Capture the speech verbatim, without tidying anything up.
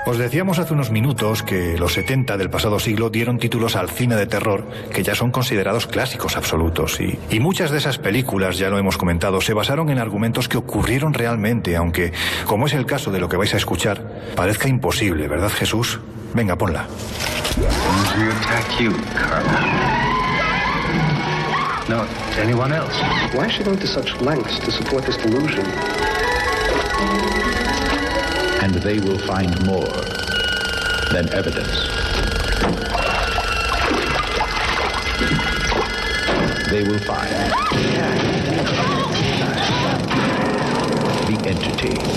Os decíamos hace unos minutos que los setenta del pasado siglo dieron títulos al cine de terror que ya son considerados clásicos absolutos y, y muchas de esas películas, ya lo hemos comentado, se basaron en argumentos que ocurrieron realmente, aunque, como es el caso de lo que vais a escuchar, parezca imposible, ¿verdad, Jesús? Venga, ponla. We attack you, Carla. No, anyone else. Why should I go to such lengths to support this delusion? And they will find more than evidence. They will find the entity.